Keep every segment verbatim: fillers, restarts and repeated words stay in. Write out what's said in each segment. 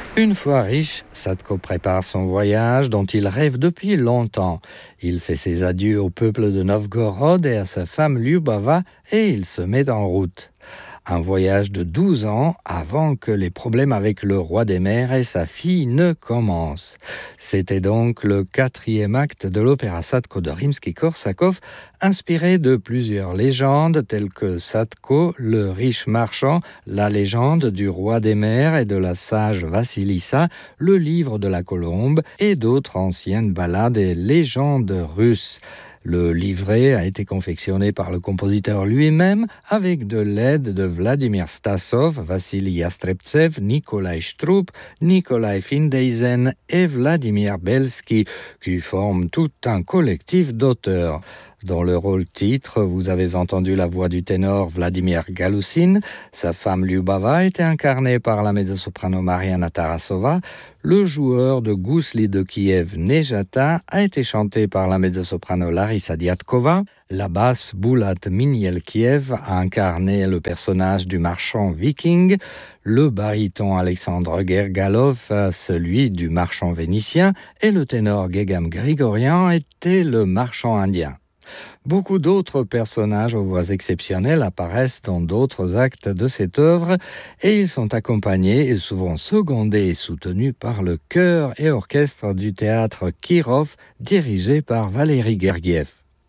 Une fois riche, Sadko prépare son voyage dont il rêve depuis longtemps. Il fait ses adieux au peuple de Novgorod et à sa femme Lyubava et il se met en route. Un voyage de douze ans avant que les problèmes avec le roi des mers et sa fille ne commencent. C'était donc le quatrième acte de l'opéra Sadko de Rimsky-Korsakov, inspiré de plusieurs légendes telles que Sadko, le riche marchand, la légende du roi des mers et de la sage Vassilissa, le livre de la colombe et d'autres anciennes ballades et légendes russes. Le livret a été confectionné par le compositeur lui-même avec de l'aide de Vladimir Stassov, Vassili Yastreptsev, Nikolai Shtroup, Nikolai Findeisen et Vladimir Belsky, qui forment tout un collectif d'auteurs. Dans le rôle titre, vous avez entendu la voix du ténor Vladimir Galoussine. Sa femme Lyubava était incarnée par la mezzo-soprano Mariana Tarasova. Le joueur de Gousli de Kiev, Nejata, a été chanté par la mezzo-soprano Larissa Diatkova. La basse Boulat Minielkiev a incarné le personnage du marchand viking. Le baryton Alexandre Gergalov, celui du marchand vénitien. Et le ténor Gegam Grigorian était le marchand indien. Beaucoup d'autres personnages aux voix exceptionnelles apparaissent dans d'autres actes de cette œuvre et ils sont accompagnés et souvent secondés et soutenus par le chœur et orchestre du théâtre Kirov dirigé par Valéry Gergiev.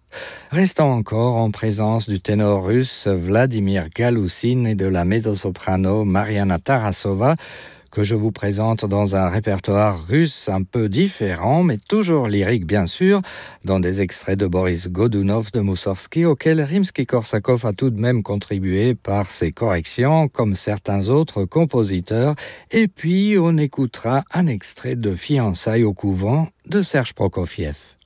Restons encore en présence du ténor russe Vladimir Galoussine et de la mezzo-soprano Mariana Tarasova, que je vous présente dans un répertoire russe un peu différent, mais toujours lyrique bien sûr, dans des extraits de Boris Godunov de Moussorgsky, auquel Rimsky-Korsakov a tout de même contribué par ses corrections, comme certains autres compositeurs. Et puis on écoutera un extrait de Fiançailles au couvent de Serge Prokofiev.